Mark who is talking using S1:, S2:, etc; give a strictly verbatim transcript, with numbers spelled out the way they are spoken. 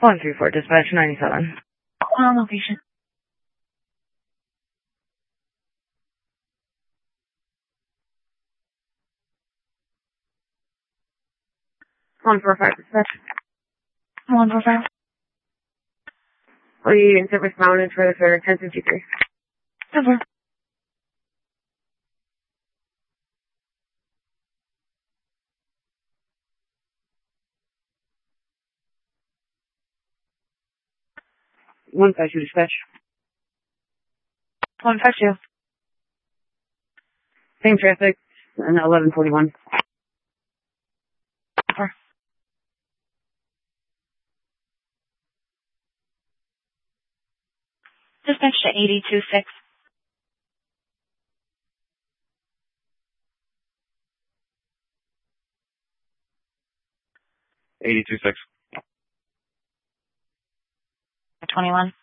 S1: one three four, dispatch ninety-seven.
S2: On location.
S1: one four five, dispatch.
S2: one four five.
S1: Are you in service mounted for the fare ten fifty-three?
S2: Over.
S1: one five two, dispatch.
S2: one five two.
S1: Same traffic, and eleven forty-one.
S2: Over. Dispatch to eighty-two six.
S3: eighty-two six.
S2: twenty-one.